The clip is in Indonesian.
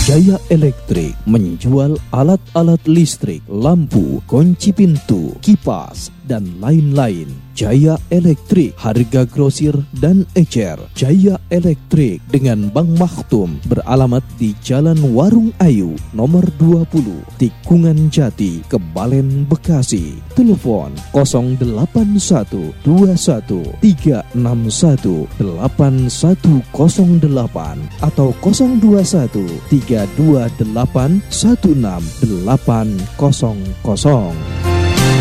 Jaya Elektrik menjual alat-alat listrik, lampu, kunci pintu, kipas, dan lain-lain. Jaya Elektrik, harga grosir dan ecer. Jaya Elektrik dengan Bang Maktum beralamat di Jalan Warung Ayu, nomor 20, Tikungan Jati, Kebalen, Bekasi. Telepon 081-21361-8108 atau 021-328-16800.